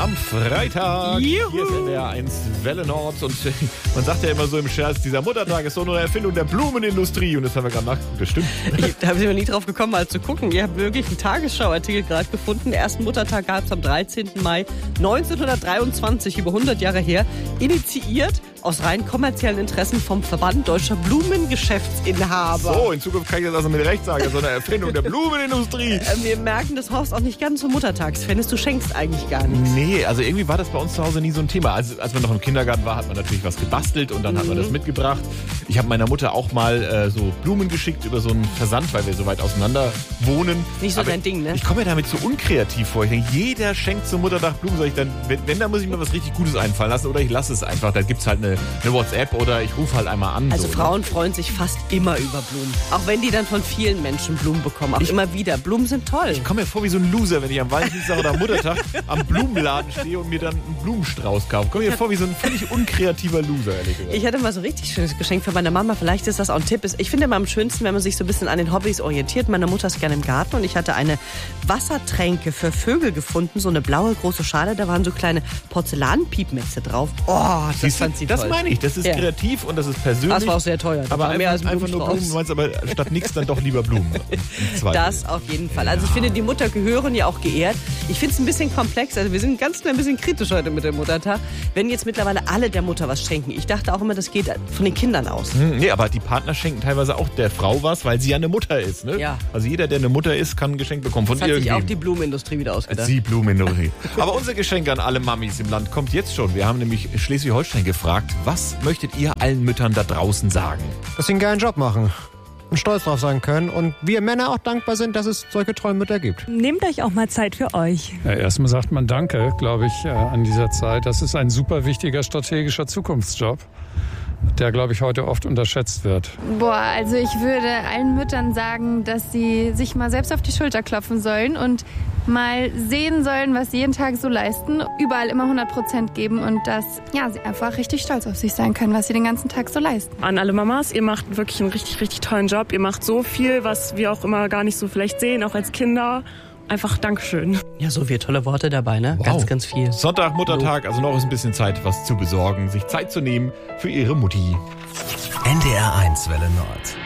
am Freitag. Juhu. Hier ist NDR 1 Welle Nord. Und man sagt ja immer so im Scherz, dieser Muttertag ist so eine Erfindung der Blumenindustrie. Und das haben wir gerade nachgeguckt. Das stimmt. Da habe ich aber nie drauf gekommen, mal zu gucken. Ihr habt wirklich einen Tagesschau-Artikel gerade gefunden. Den ersten Muttertag gab es am 13. Mai 1923, über 100 Jahre her. Initiiert aus rein kommerziellen Interessen vom Verband Deutscher Blumengeschäftsinhaber. So, in Zukunft kann ich das also mit Recht sagen. So eine Erfindung der Blumenindustrie. Wir merken, dass Horst auch nicht ganz so Muttertagsfan ist. Du schenkst eigentlich gar nichts. Nee, also irgendwie war das bei uns zu Hause nie so ein Thema. Also, als man noch im Kindergarten war, hat man natürlich was gebastelt und dann hat man das mitgebracht. Ich habe meiner Mutter auch mal so Blumen geschickt über so einen Versand, weil wir so weit auseinander wohnen. Nicht so Aber dein Ding, ne? Ich komme mir damit so unkreativ vor. Ich denke, jeder schenkt zum Muttertag Blumen. Sag ich dann, wenn, dann muss ich mir was richtig Gutes einfallen lassen oder ich lasse es einfach. Da gibt's halt eine WhatsApp oder ich rufe halt einmal an. Also so, Frauen freuen sich fast immer über Blumen. Auch wenn die dann von vielen Menschen Blumen bekommen. Auch immer wieder. Blumen sind toll. Ich komme mir vor wie so ein Loser, wenn ich am Valentinstag oder am Muttertag am Blumenladen stehe und mir dann einen Blumenstrauß kaufe. Ich komme mir vor wie so ein völlig unkreativer Loser, ehrlich gesagt. Ich hatte mal so ein richtig schönes Geschenk für meine Mama. Vielleicht ist das auch ein Tipp. Ich finde immer am schönsten, wenn man sich so ein bisschen an den Hobbys orientiert. Meine Mutter ist gerne im Garten und ich hatte eine Wassertränke für Vögel gefunden. So eine blaue große Schale. Da waren so kleine Porzellanpiepmäxe drauf. Oh, das fand sie toll. Das meine ich. Das ist kreativ und das ist persönlich. Das war auch sehr teuer. Das aber war mehr als einfach nur Blumen. Du meinst aber statt nichts dann doch lieber Blumen. Das auf jeden Fall. Also ich finde, die Mutter gehören ja auch geehrt. Ich finde es ein bisschen komplex. Also wir sind ganz klein bisschen kritisch heute mit dem Muttertag. Wenn jetzt mittlerweile alle der Mutter was schenken. Ich dachte auch immer, das geht von den Kindern aus. Nee, aber die Partner schenken teilweise auch der Frau was, weil sie ja eine Mutter ist. Ne? Ja. Also jeder, der eine Mutter ist, kann ein Geschenk bekommen von Das hat sich irgendwem. auch die Blumenindustrie wieder ausgedacht. Die Blumenindustrie. Aber unser Geschenk an alle Mamis im Land kommt jetzt schon. Wir haben nämlich Schleswig-Holstein gefragt, was möchtet ihr allen Müttern da draußen sagen? Dass sie einen geilen Job machen und stolz drauf sein können und wir Männer auch dankbar sind, dass es solche tollen Mütter gibt. Nehmt euch auch mal Zeit für euch. Ja, erstmal sagt man Danke, glaube ich, an dieser Zeit. Das ist ein super wichtiger strategischer Zukunftsjob, der, glaube ich, heute oft unterschätzt wird. Boah, also ich würde allen Müttern sagen, dass sie sich mal selbst auf die Schulter klopfen sollen und mal sehen sollen, was sie jeden Tag so leisten, überall immer 100% geben und dass sie einfach richtig stolz auf sich sein können, was sie den ganzen Tag so leisten. An alle Mamas, ihr macht wirklich einen richtig, richtig tollen Job. Ihr macht so viel, was wir auch immer gar nicht so vielleicht sehen, auch als Kinder. Einfach Dankeschön. Ja, so viele tolle Worte dabei, ne? Wow. Ganz, ganz viel. Sonntag, Muttertag, also noch ist ein bisschen Zeit, was zu besorgen, sich Zeit zu nehmen für ihre Mutti. NDR 1 Welle Nord.